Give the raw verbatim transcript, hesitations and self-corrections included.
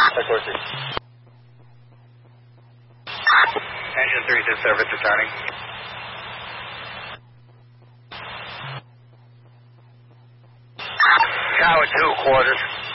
Of course. Engine three to service returning. Tower two quarters.